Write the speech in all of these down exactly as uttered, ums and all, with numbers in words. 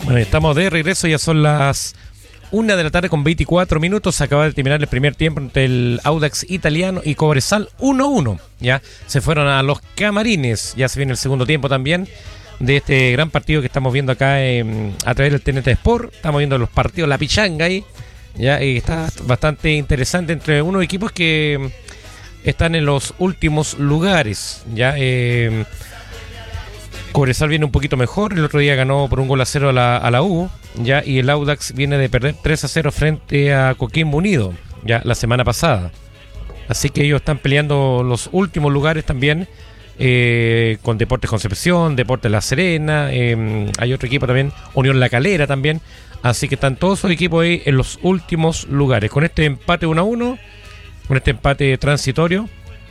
Bueno, estamos de regreso, ya son las una de la tarde con veinticuatro minutos. Acaba de terminar el primer tiempo entre el Audax Italiano y Cobresal uno uno. Ya se fueron a los camarines. Ya se viene el segundo tiempo también de este gran partido que estamos viendo acá eh, a través del T N T Sport. Estamos viendo los partidos, la pichanga ahí. Ya y está bastante interesante entre unos equipos que están en los últimos lugares. Ya eh, Cobresal viene un poquito mejor. El otro día ganó por un gol a cero a la, a la U. Ya, y el Audax viene de perder tres a cero frente a Coquimbo Unido, ya la semana pasada. Así que ellos están peleando los últimos lugares también, eh, con Deportes Concepción, Deportes La Serena, eh, hay otro equipo también, Unión La Calera también. Así que están todos esos equipos ahí en los últimos lugares. Con este empate uno a uno, con este empate transitorio,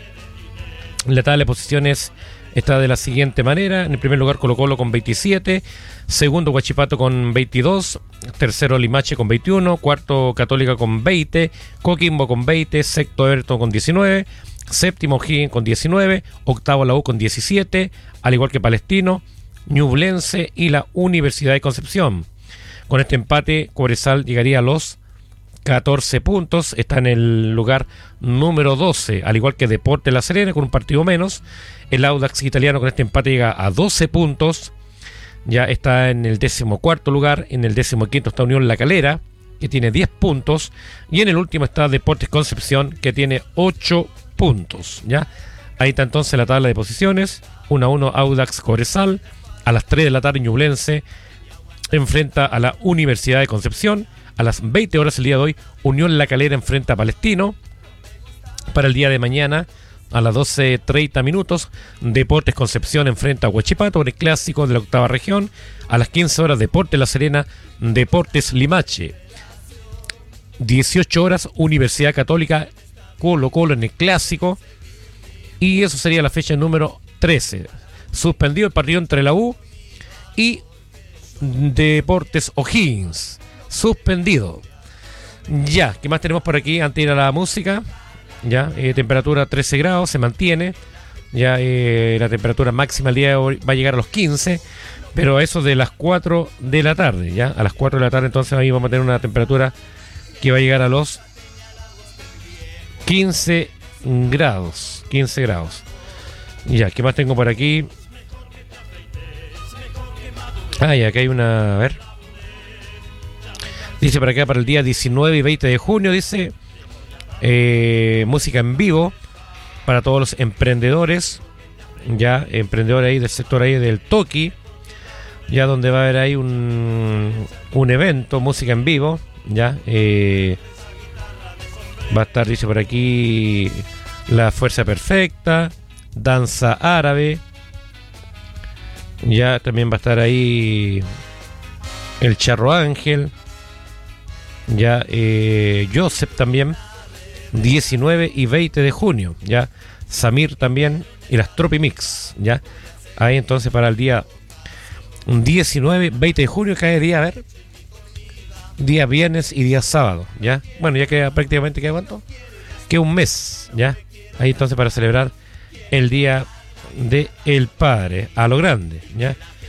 la tabla de posiciones está de la siguiente manera. En el primer lugar Colo Colo con veintisiete, segundo Huachipato con veintidós, tercero Limache con veintiuno, cuarto Católica con veinte, Coquimbo con veinte, sexto Everton con diecinueve, séptimo O'Higgins con diecinueve, octavo la U con diecisiete, al igual que Palestino, Ñublense y la Universidad de Concepción. Con este empate Cobresal llegaría a los catorce puntos, está en el lugar número doce, al igual que Deportes La Serena con un partido menos. El Audax Italiano con este empate llega a doce puntos, ya está en el décimo cuarto lugar. En el décimo quinto está Unión La Calera, que tiene diez puntos, y en el último está Deportes Concepción, que tiene ocho puntos. Ya ahí está entonces la tabla de posiciones. uno a uno Audax Cobresal. A las tres de la tarde Ñublense enfrenta a la Universidad de Concepción. A las veinte horas el día de hoy, Unión La Calera enfrenta a Palestino. Para el día de mañana, a las doce treinta minutos, Deportes Concepción enfrenta a Huachipato por el clásico de la octava región. A las quince horas, Deportes La Serena, Deportes Limache. dieciocho horas, Universidad Católica, Colo Colo en el clásico. Y eso sería la fecha número trece. Suspendido el partido entre la U y Deportes O'Higgins. Suspendido. Ya, ¿qué más tenemos por aquí antes de ir a la música? Ya, eh, temperatura trece grados, se mantiene. Ya, eh, la temperatura máxima el día de hoy va a llegar a los quince, pero a eso de las cuatro de la tarde. Ya, a las cuatro de la tarde entonces ahí vamos a tener una temperatura que va a llegar a los quince grados. quince grados. Ya, ¿qué más tengo por aquí? Ah, ya, acá hay una... A ver. Dice por acá para el día diecinueve y veinte de junio, dice, eh, música en vivo para todos los emprendedores, ya, emprendedores ahí del sector ahí del Toki, ya donde va a haber ahí un, un evento, música en vivo, ya, eh, va a estar, dice por aquí, La Fuerza Perfecta, danza árabe, ya también va a estar ahí el Charro Ángel. Ya, eh, Joseph también, diecinueve y veinte de junio, ya, Samir también, y las Tropimix, ya, ahí entonces para el día diecinueve, veinte de junio, cada día, a ver, día viernes y día sábado, ya, bueno, ya queda prácticamente, ¿qué cuánto? Que un mes, ya, ahí entonces para celebrar el día de el padre, a lo grande, ya,